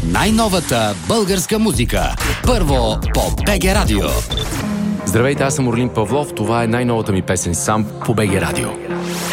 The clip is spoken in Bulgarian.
Най-новата българска музика. Първо по БГ Радио. Здравейте, аз съм Орлин Павлов. Това е най-новата ми песен "Сам" по БГ Радио.